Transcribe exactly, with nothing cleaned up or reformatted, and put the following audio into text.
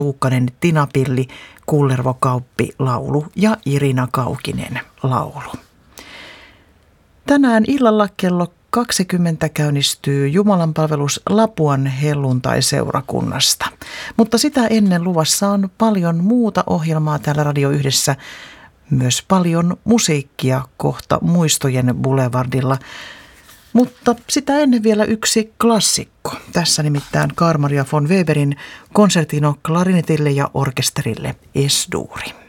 Tuukkanen Tinapilli, Kullervo Kauppi laulu ja Irina Kaukinen laulu. Tänään illalla kello kaksikymmentä käynnistyy jumalanpalvelus Lapuan helluntai-seurakunnasta. Mutta sitä ennen luvassa on paljon muuta ohjelmaa täällä Radio Yhdessä. Myös paljon musiikkia kohta Muistojen Boulevardilla. Mutta sitä ennen vielä yksi klassikko. Tässä nimittäin Carl Maria von Weberin konsertino klarinetille ja orkesterille Es-duuri.